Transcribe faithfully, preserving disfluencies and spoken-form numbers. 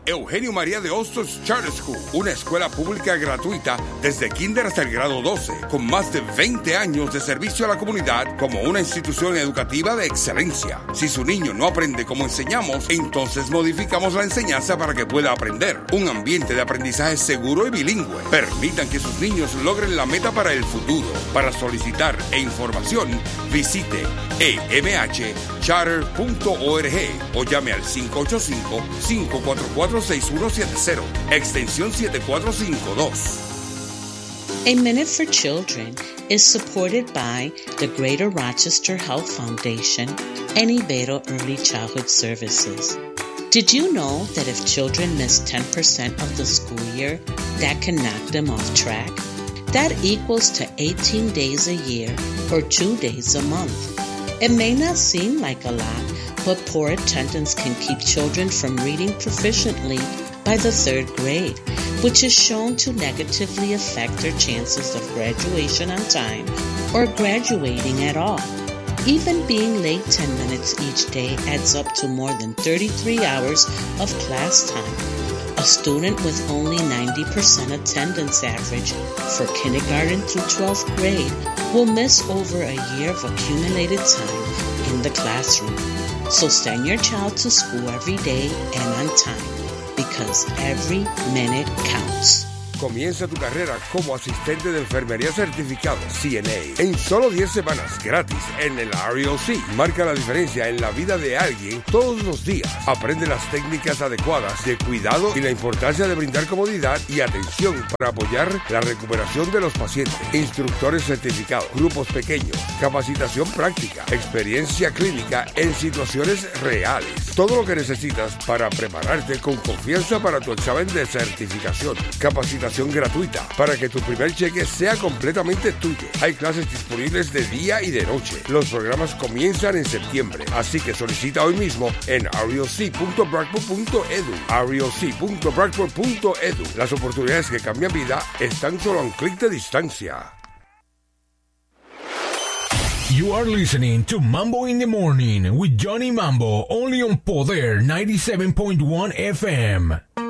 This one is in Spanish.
Eugenio María de Hostos Charter School, una escuela pública gratuita desde kinder hasta el grado doce, con más de veinte años de servicio a la comunidad como una institución educativa de excelencia. Si su niño no aprende como enseñamos, entonces modificamos la enseñanza para que pueda aprender. Un ambiente de aprendizaje seguro y bilingüe. Permitan que sus niños logren la meta para el futuro. Para solicitar e información, visite e m h charter punto org o llame al cinco ocho cinco, cinco cuatro cuatro, seis uno siete cero, extensión siete cuatro cinco dos. A Minute for Children is supported by the Greater Rochester Health Foundation and Ibero Early Childhood Services. Did you know that if children miss ten percent of the school year, that can knock them off track? That equals to eighteen days a year or two days a month. It may not seem like a lot, but poor attendance can keep children from reading proficiently by the third grade, which is shown to negatively affect their chances of graduation on time or graduating at all. Even being late ten minutes each day adds up to more than thirty-three hours of class time. A student with only ninety percent attendance average for kindergarten through twelfth grade will miss over a year of accumulated time in the classroom. So send your child to school every day and on time, because every minute counts. Comienza tu carrera como asistente de enfermería certificado C N A en solo diez semanas gratis en el R E O C. Marca la diferencia en la vida de alguien todos los días. Aprende las técnicas adecuadas de cuidado y la importancia de brindar comodidad y atención para apoyar la recuperación de los pacientes. Instructores certificados, grupos pequeños, capacitación práctica, experiencia clínica en situaciones reales. Todo lo que necesitas para prepararte con confianza para tu examen de certificación. Capacitación gratuita para que tu primer cheque sea completamente tuyo. Hay clases disponibles de día y de noche. Los programas comienzan en septiembre, así que solicita hoy mismo en r e o c punto bracport punto e d u. r e o c punto bracport punto e d u. Las oportunidades que cambian vida están solo a un clic de distancia. You are listening to Mambo in the Morning with Johnny Mambo, only on Poder ninety-seven point one F M.